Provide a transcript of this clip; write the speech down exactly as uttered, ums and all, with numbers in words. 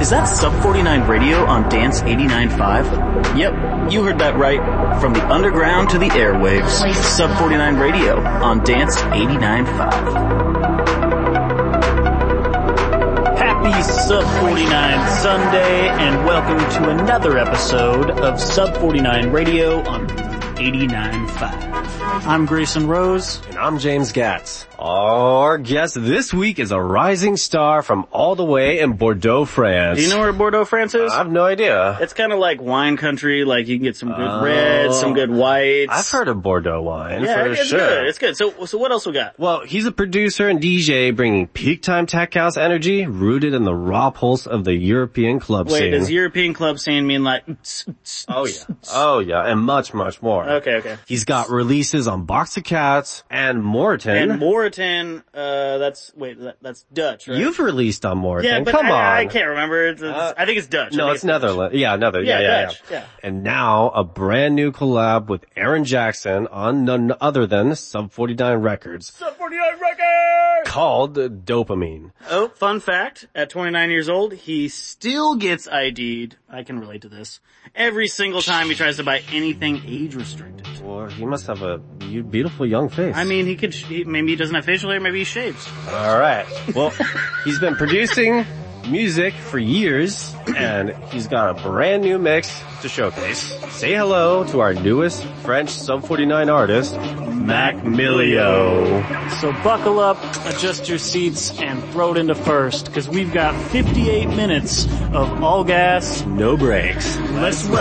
Is that Sub forty-nine Radio on Dance eighty-nine point five? Yep, you heard that right. From the underground to the airwaves, Sub forty-nine Radio on Dance eighty-nine point five. Happy Sub forty-nine Sunday, and welcome to another episode of Sub forty-nine Radio on eighty-nine point five. I'm Grayson Rose. And I'm James Gatz. Our guest this week is a rising star from all the way in Bordeaux, France. Do you know where Bordeaux, France is? I have no idea. It's kind of like wine country, like you can get some good uh, reds, some good whites. I've heard of Bordeaux wine, yeah, for it's sure. good, it's good. So, so what else we got? Well, he's a producer and D J bringing peak time tech house energy rooted in the raw pulse of the European club Wait, scene. Wait, does European club scene mean like... Oh yeah. Oh yeah, and much, much more. Okay, okay. He's got releases on Box of Cats and Moreton. And Moreton, uh, that's, wait, that, that's Dutch, right? You've released on Moreton. Yeah, but Come I, on. I can't remember. It's, it's, uh, I think it's Dutch. No, it's, it's Netherlands. Yeah, Netherlands. Yeah, yeah, yeah, Dutch. yeah. yeah. And now a brand new collab with Aaron Jackson on none other than Sub forty-nine Records. Sub forty-nine Records! Called Dopamine. Oh, fun fact. At twenty-nine years old, he still gets I D'd. I can relate to this. Every single time he tries to buy anything age restricted. Well, he must have a beautiful young face. I mean, he could, he, maybe he doesn't have facial hair, maybe he shaves. Alright. Well, he's been producing music for years, and he's got a brand new mix to showcase. Say hello to our newest French Sub forty-nine artist, Mac Milio. So buckle up, adjust your seats, and throw it into first, because we've got fifty-eight minutes of all gas, no brakes. Let's ride!